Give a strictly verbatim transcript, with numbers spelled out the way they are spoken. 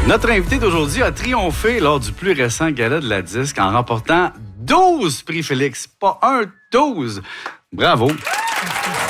Notre invité d'aujourd'hui a triomphé lors du plus récent gala de la disque en remportant douze prix Félix. Pas un, douze. Bravo.